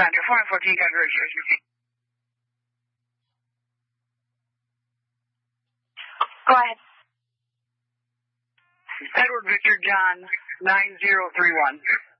Roger, 414, congratulations. Go ahead. Edward Victor John 9031.